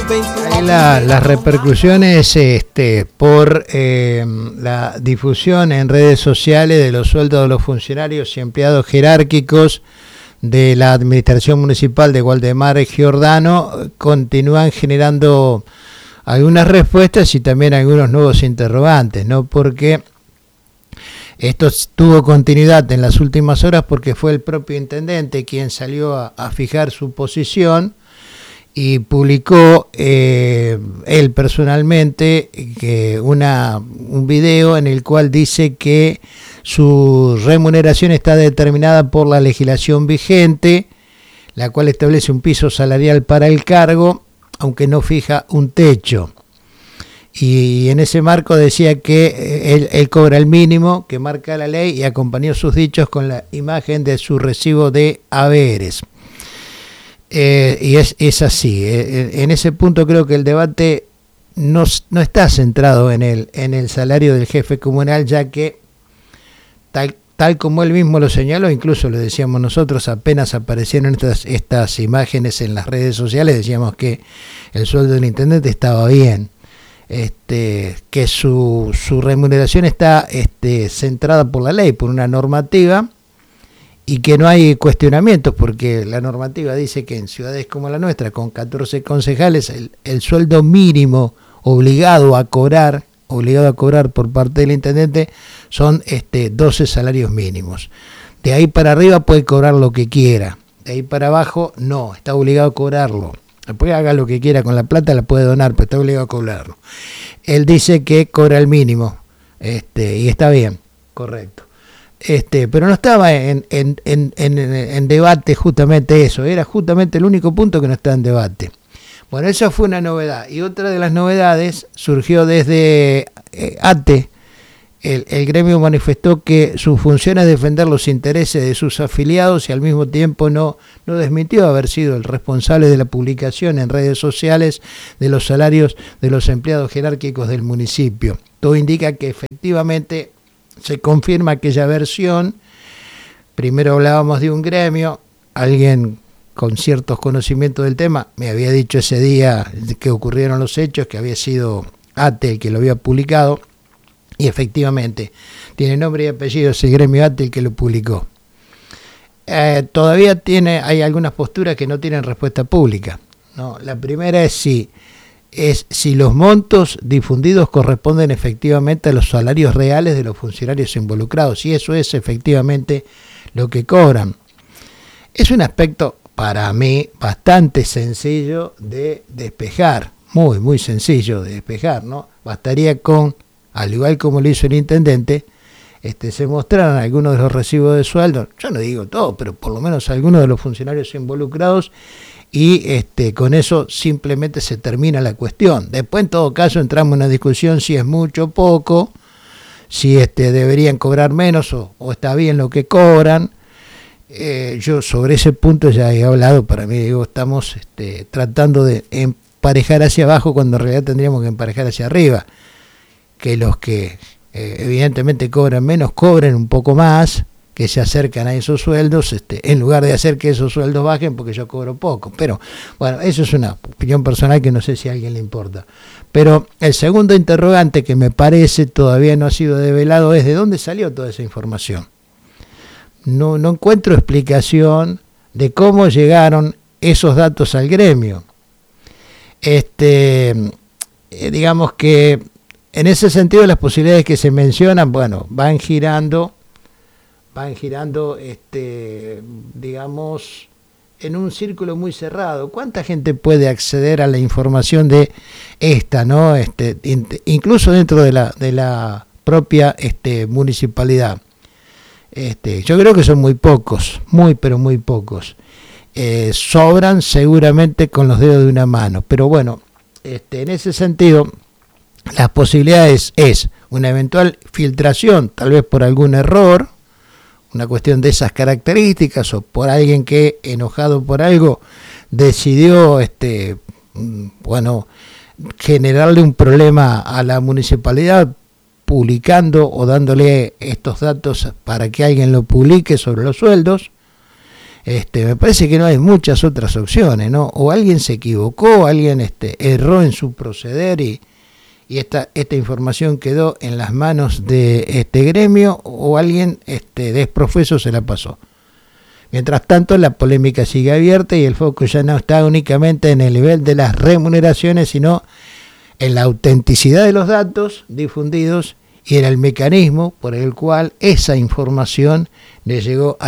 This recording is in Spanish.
Ahí las repercusiones por la difusión en redes sociales de los sueldos de los funcionarios y empleados jerárquicos de la administración municipal de Gualdemar y Giordano continúan generando algunas respuestas y también algunos nuevos interrogantes, ¿no? Porque esto tuvo continuidad en las últimas horas porque fue el propio intendente quien salió a fijar su posición y publicó él personalmente un video en el cual dice que su remuneración está determinada por la legislación vigente, la cual establece un piso salarial para el cargo, aunque no fija un techo. Y en ese marco decía que él cobra el mínimo que marca la ley y acompañó sus dichos con la imagen de su recibo de haberes. Y es así. En ese punto creo que el debate no está centrado en el salario del jefe comunal, ya que tal como él mismo lo señaló, incluso lo decíamos nosotros, apenas aparecieron estas imágenes en las redes sociales, decíamos que el sueldo del intendente estaba bien, que su remuneración está centrada por la ley, por una normativa, y que no hay cuestionamientos, porque la normativa dice que en ciudades como la nuestra, con 14 concejales, el sueldo mínimo obligado a cobrar por parte del intendente son 12 salarios mínimos. De ahí para arriba puede cobrar lo que quiera, de ahí para abajo no, está obligado a cobrarlo. Después haga lo que quiera con la plata, la puede donar, pero está obligado a cobrarlo. Él dice que cobra el mínimo, y está bien, correcto. Pero no estaba en debate justamente eso, era justamente el único punto que no está en debate. Bueno, esa fue una novedad. Y otra de las novedades surgió desde ATE. El gremio manifestó que su función es defender los intereses de sus afiliados y al mismo tiempo no desmintió haber sido el responsable de la publicación en redes sociales de los salarios de los empleados jerárquicos del municipio. Todo indica que efectivamente se confirma aquella versión. Primero hablábamos de un gremio, alguien con ciertos conocimientos del tema me había dicho ese día que ocurrieron los hechos, que había sido ATE el que lo había publicado, y efectivamente tiene nombre y apellido ese gremio ATE el que lo publicó. Todavía hay algunas posturas que no tienen respuesta pública, ¿no? La primera es si los montos difundidos corresponden efectivamente a los salarios reales de los funcionarios involucrados, y eso es efectivamente lo que cobran. Es un aspecto para mí bastante sencillo de despejar, muy muy sencillo de despejar, ¿no? Bastaría con, al igual como lo hizo el intendente, se mostraran algunos de los recibos de sueldo, yo no digo todo, pero por lo menos algunos de los funcionarios involucrados, y con eso simplemente se termina la cuestión. Después en todo caso entramos en una discusión si es mucho o poco, si deberían cobrar menos o está bien lo que cobran. Yo sobre ese punto ya he hablado. Para mí, estamos tratando de emparejar hacia abajo cuando en realidad tendríamos que emparejar hacia arriba, que los que evidentemente cobran menos cobren un poco más, que se acercan a esos sueldos, en lugar de hacer que esos sueldos bajen porque yo cobro poco. Pero bueno, eso es una opinión personal que no sé si a alguien le importa. Pero el segundo interrogante que me parece todavía no ha sido develado es de dónde salió toda esa información. No encuentro explicación de cómo llegaron esos datos al gremio. Digamos que en ese sentido las posibilidades que se mencionan, bueno, van girando, digamos, en un círculo muy cerrado. ¿Cuánta gente puede acceder a la información de esta, no? Incluso dentro de la propia municipalidad. Yo creo que son muy pocos, pero muy pocos. Sobran seguramente con los dedos de una mano. Pero bueno, en ese sentido, las posibilidades es una eventual filtración, tal vez por algún error, una cuestión de esas características, o por alguien que, enojado por algo, decidió generarle un problema a la municipalidad publicando o dándole estos datos para que alguien lo publique sobre los sueldos. Me parece que no hay muchas otras opciones, ¿no? O alguien se equivocó, alguien erró en su proceder y esta información quedó en las manos de este gremio, o alguien desprofeso se la pasó. Mientras tanto, la polémica sigue abierta y el foco ya no está únicamente en el nivel de las remuneraciones, sino en la autenticidad de los datos difundidos y en el mecanismo por el cual esa información le llegó a